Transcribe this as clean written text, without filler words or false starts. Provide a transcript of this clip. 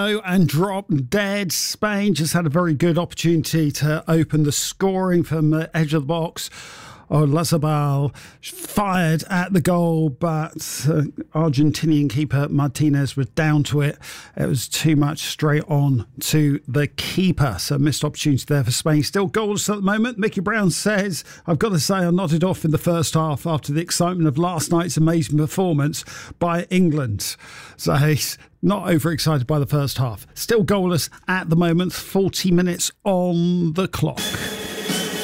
And drop dead. Spain just had a very good opportunity to open the scoring from the edge of the box. Olazabal fired at the goal, but Argentinian keeper Martinez was down to it. It was too much straight on to the keeper. So missed opportunity there for Spain. Still goalless at the moment. Mickey Brown says, I've got to say I nodded off in the first half after the excitement of last night's amazing performance by England. So he's not overexcited by the first half. Still goalless at the moment. 40 minutes on the clock.